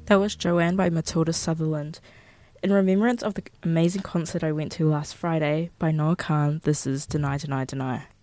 That was Joanne by Matilda Sutherland. In remembrance of the amazing concert I went to last Friday by Noah Khan, this is Deny, Deny, Deny.